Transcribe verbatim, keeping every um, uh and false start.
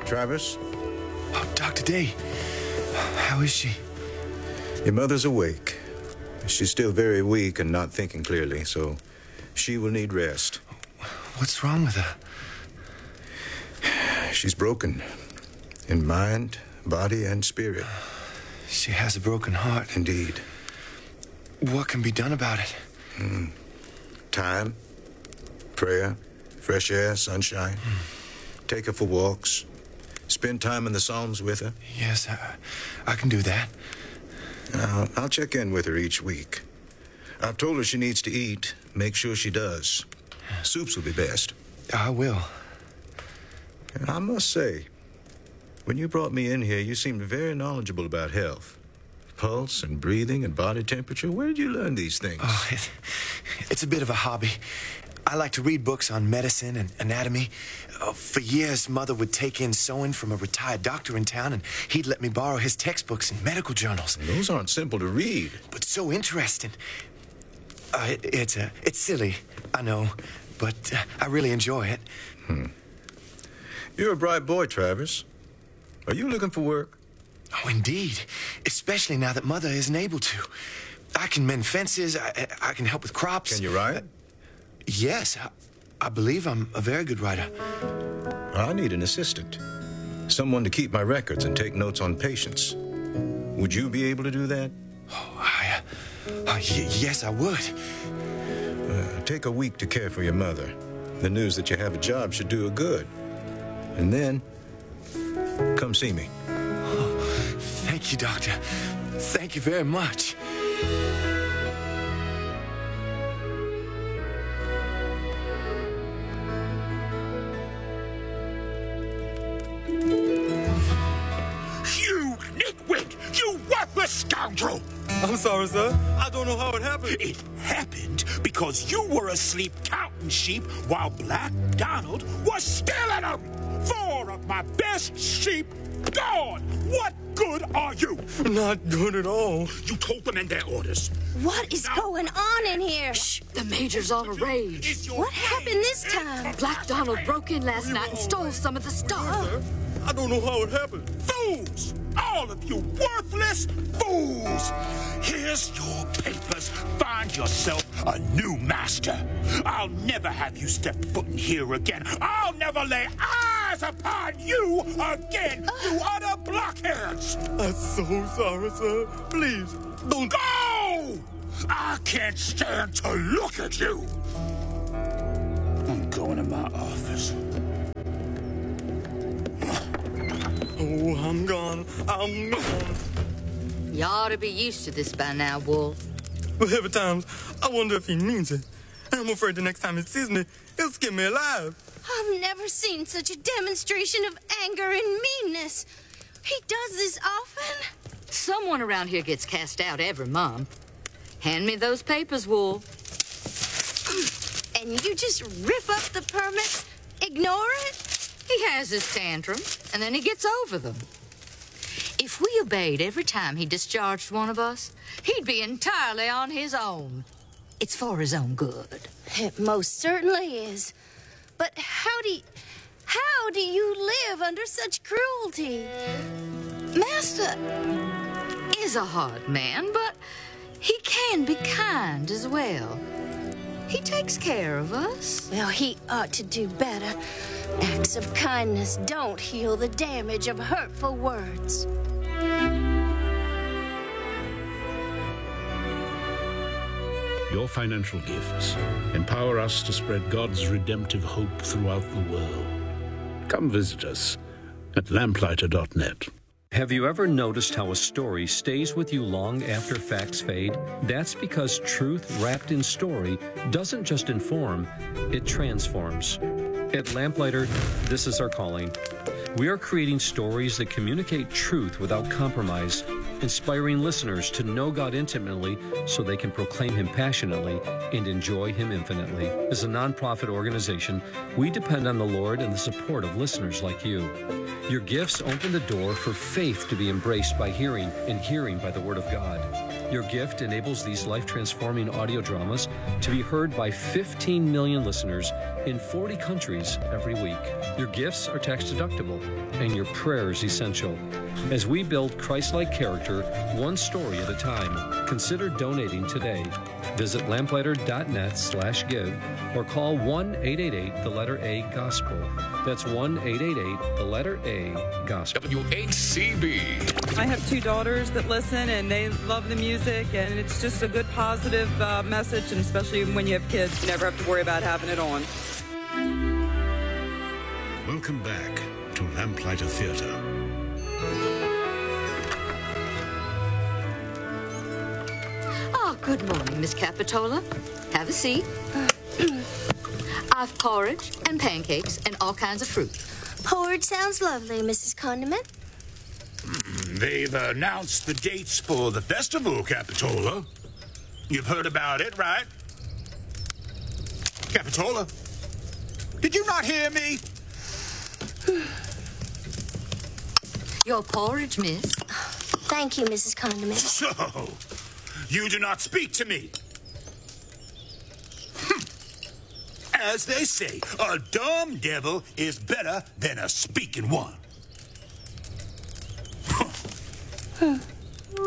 Travis? Oh, Doctor Day, how is she? Your mother's awake. She's still very weak and not thinking clearly, so she will need rest. What's wrong with her? She's broken. In mind, body, and spirit. She has a broken heart. Indeed. What can be done about it? Mm. Time, prayer, fresh air, sunshine. Mm. Take her for walks. Spend time in the Psalms with her. Yes, I, I can do that. I'll, I'll check in with her each week. I've told her she needs to eat. Make sure she does. Soups will be best. I will. I must say, when you brought me in here, you seemed very knowledgeable about health. Pulse and breathing and body temperature. Where did you learn these things? Oh, it, it's a bit of a hobby. I like to read books on medicine and anatomy. Uh, for years, Mother would take in sewing from a retired doctor in town, and he'd let me borrow his textbooks and medical journals. Those aren't simple to read. But so interesting. Uh, it, it's, uh, it's silly, I know, but uh, I really enjoy it. Hmm. You're a bright boy, Travis. Are you looking for work? Oh, indeed. Especially now that Mother isn't able to. I can mend fences. I, I can help with crops. Can you write? Uh, yes. I, I believe I'm a very good writer. I need an assistant. Someone to keep my records and take notes on patients. Would you be able to do that? Oh, I... Uh, y- yes, I would. Uh, take a week to care for your mother. The news that you have a job should do her good. And then, come see me. Oh, thank you, Doctor. Thank you very much. You nitwit! You worthless scoundrel! I'm sorry, sir. I don't know how it happened. It happened because you were asleep counting sheep while Black Donald was stealing them! Four of my best sheep gone! What good are you? Not good at all. You told them in their orders. What is now, going on in here? Shh! The Major's all a rage. What happened this time? Black Donald broke in last night and stole some of the stuff. Sir, I don't know how it happened. Fools! All of you worthless fools! Here's your papers. Find yourself a new master. I'll never have you step foot in here again. I'll never lay eyes upon you again, you utter blockheads! I'm so sorry, sir. Please, don't... Go! I can't stand to look at you! I'm going to my office. Oh, I'm gone. I'm gone. You ought to be used to this by now, Wolf. Well, every time, I wonder if he means it. And I'm afraid the next time he sees me, he'll skin me alive. I've never seen such a demonstration of anger and meanness. He does this often? Someone around here gets cast out every month. Hand me those papers, Wolf. And you just rip up the permits, ignore it? He has his tantrum, and then he gets over them. If we obeyed every time he discharged one of us, he'd be entirely on his own. It's for his own good. It most certainly is. But how do you, how do you live under such cruelty? Master is a hard man, but he can be kind as well. He takes care of us. Well, he ought to do better. Acts of kindness don't heal the damage of hurtful words. Your financial gifts empower us to spread God's redemptive hope throughout the world. Come visit us at lamplighter dot net. Have you ever noticed how a story stays with you long after facts fade? That's because truth wrapped in story doesn't just inform, it transforms. At Lamplighter, this is our calling. We are creating stories that communicate truth without compromise, inspiring listeners to know God intimately so they can proclaim Him passionately and enjoy Him infinitely. As a nonprofit organization, we depend on the Lord and the support of listeners like you. Your gifts open the door for faith to be embraced by hearing, and hearing by the Word of God. Your gift enables these life-transforming audio dramas to be heard by fifteen million listeners in forty countries every week. Your gifts are tax-deductible, and your prayers essential. As we build Christ-like character, one story at a time, consider donating today. Visit lamplighter.net slash give or call one eight eight eight, the letter A, gospel. That's one eight eight eight, the letter A, gospel. W H C B. I have two daughters that listen, and they love the music, and it's just a good, positive uh, message, and especially when you have kids, you never have to worry about having it on. Welcome back to Lamplighter Theatre. Oh, good morning, Miss Capitola. Have a seat. I've porridge and pancakes and all kinds of fruit. Porridge sounds lovely, Missus Condiment. They've announced the dates for the festival, Capitola. You've heard about it, right? Capitola, did you not hear me? Your porridge, miss. Thank you, Missus Condiment. So, you do not speak to me. As they say, a dumb devil is better than a speaking one.